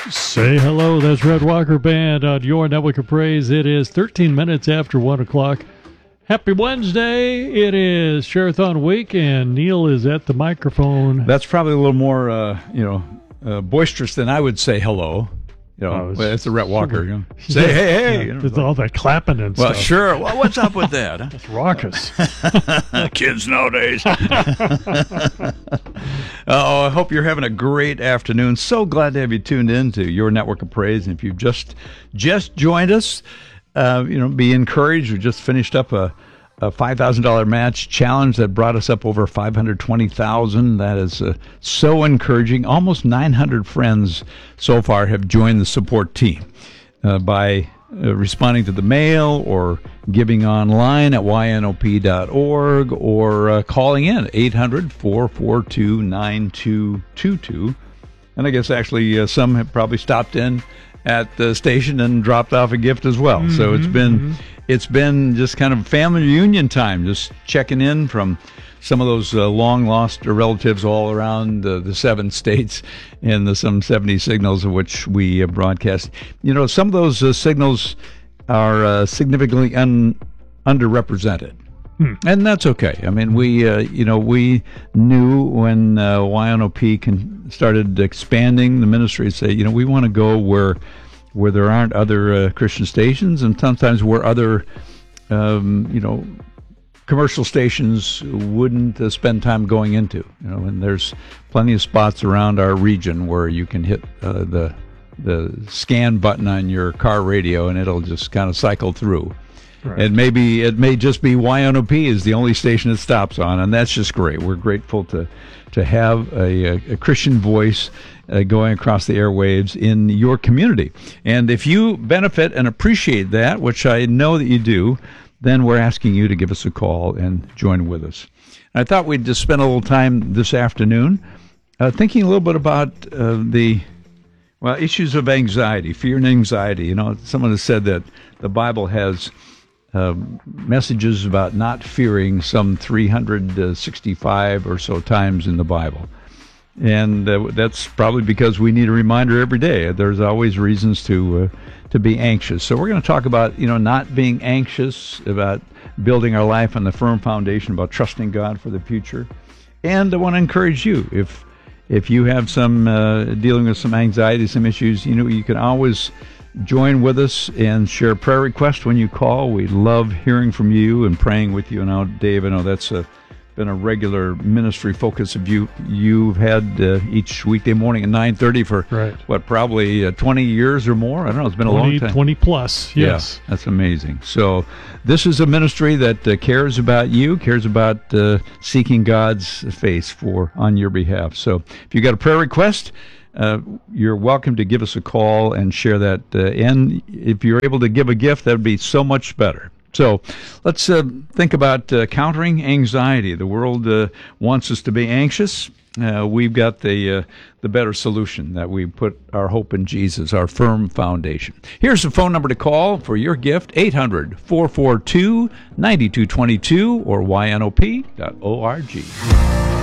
Say hello, that's Red Walker Band on your network of praise. It is 13 minutes after 1 o'clock. Happy Wednesday. It is Share-a-thon week, and Neil is at the microphone. That's probably a little more, boisterous than I would say hello. It's a Rhett Walker. You know. Say hey. Yeah, with all that clapping and stuff. Well, sure. Well, what's up with that? It's raucous. Kids nowadays. I hope you're having a great afternoon. So glad to have you tuned in to your network of praise. And if you've just joined us, be encouraged. We just finished up a $5,000 match challenge that brought us up over $520,000. That is so encouraging. Almost 900 friends so far have joined the support team by responding to the mail or giving online at ynop.org or calling in 800-442-9222. And I guess actually some have probably stopped in at the station and dropped off a gift as well. Mm-hmm, so it's been just kind of family reunion time, just checking in from some of those long-lost relatives all around the 7 states and some 70 signals of which we broadcast. Some of those signals are significantly underrepresented. And that's okay. I mean, we knew when YNOP started expanding the ministry, say, we want to go where there aren't other Christian stations, and sometimes where other, commercial stations wouldn't spend time going into. And there's plenty of spots around our region where you can hit the scan button on your car radio, and it'll just kind of cycle through. Right. And maybe it may just be YNOP is the only station it stops on, and that's just great. We're grateful to have a Christian voice going across the airwaves in your community. And if you benefit and appreciate that, which I know that you do, then we're asking you to give us a call and join with us. I thought we'd just spend a little time this afternoon thinking a little bit about issues of anxiety, fear and anxiety. Someone has said that the Bible has messages about not fearing some 365 or so times in the Bible. And that's probably because we need a reminder every day. There's always reasons to be anxious. So we're going to talk about, not being anxious, about building our life on the firm foundation, about trusting God for the future. And I want to encourage you, if you have some dealing with some anxiety, some issues, you can always join with us and share a prayer request when you call. We love hearing from you and praying with you. Now, Dave, I know that's been a regular ministry focus of you've had each weekday morning at 9:30 for probably 20 years or more. I don't know. It's been a long time. 20 plus. Yes, yeah, that's amazing. So this is a ministry that cares about you, cares about seeking God's face on your behalf. So if you got a prayer request, you're welcome to give us a call and share that. And if you're able to give a gift, that would be so much better. So let's think about countering anxiety. The world wants us to be anxious. We've got the better solution, that we put our hope in Jesus, our firm foundation. Here's the phone number to call for your gift, 800-442-9222 or ynop.org.